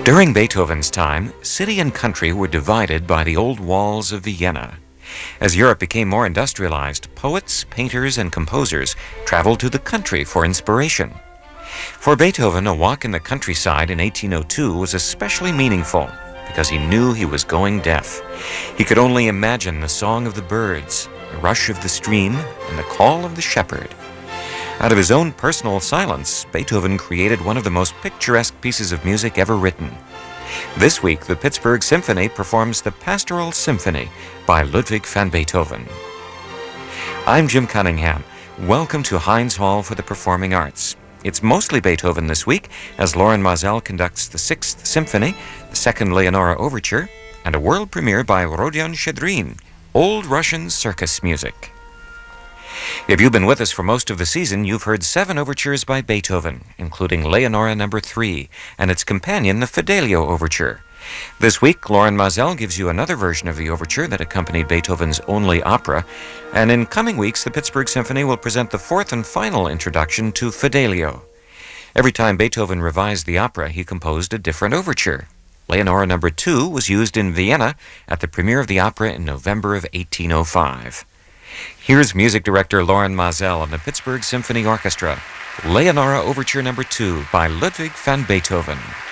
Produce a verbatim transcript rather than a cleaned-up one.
During Beethoven's time, city and country were divided by the old walls of Vienna. As Europe became more industrialized, poets, painters, and composers traveled to the country for inspiration. For Beethoven, a walk in the countryside in eighteen oh two was especially meaningful because he knew he was going deaf. He could only imagine the song of the birds, the rush of the stream, and the call of the shepherd. Out of his own personal silence, Beethoven created one of the most picturesque pieces of music ever written. This week, the Pittsburgh Symphony performs the Pastoral Symphony by Ludwig van Beethoven. I'm Jim Cunningham. Welcome to Heinz Hall for the Performing Arts. It's mostly Beethoven this week, as Loren Maazel conducts the Sixth Symphony, the Second Leonora Overture, and a world premiere by Rodion Shchedrin, Old Russian Circus Music. If you've been with us for most of the season, you've heard seven overtures by Beethoven, including Leonora number three, and its companion, the Fidelio Overture. This week, Loren Maazel gives you another version of the overture that accompanied Beethoven's only opera, and in coming weeks, the Pittsburgh Symphony will present the fourth and final introduction to Fidelio. Every time Beethoven revised the opera, he composed a different overture. Leonora number two was used in Vienna at the premiere of the opera in November of eighteen oh five. Here's music director Loren Maazel and the Pittsburgh Symphony Orchestra, Leonora Overture number two by Ludwig van Beethoven.